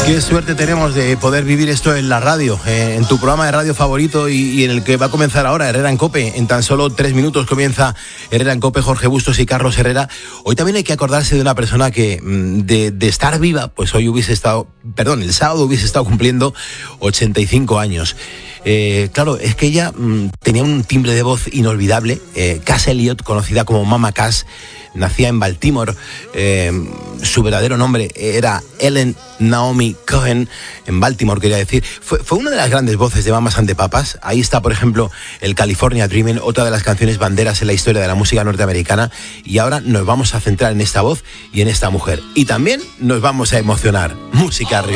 Qué suerte tenemos de poder vivir esto en la radio, en tu programa de radio favorito y en el que va a comenzar ahora Herrera en COPE. En tan solo 3 minutos comienza Herrera en COPE, Jorge Bustos y Carlos Herrera. Hoy también hay que acordarse de una persona que de estar viva, pues hoy el sábado hubiese estado cumpliendo 85 años. Claro, es que ella tenía un timbre de voz inolvidable. Cass Elliot, conocida como Mama Cass, nacía en Baltimore. Su verdadero nombre era Ellen Naomi Cohen, en Baltimore quería decir. Fue una de las grandes voces de Mamas and the Papas. Ahí está, por ejemplo, el California Dreamin', otra de las canciones banderas en la historia de la música norteamericana. Y ahora nos vamos a centrar en esta voz y en esta mujer. Y también nos vamos a emocionar. Música arriba.